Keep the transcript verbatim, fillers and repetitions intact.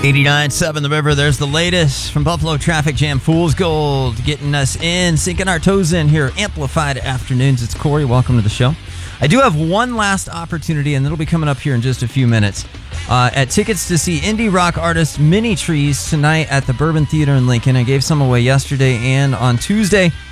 eighty-nine point seven The River. There's the latest from Buffalo Traffic Jam. Fool's Gold getting us in, sinking our toes in here. Amplified Afternoons. It's Corey. Welcome to the show. I do have one last opportunity, and it'll be coming up here in just a few minutes. Uh, at tickets to see indie rock artist Mini Trees tonight at the Bourbon Theater in Lincoln. I gave some away yesterday and on Tuesday.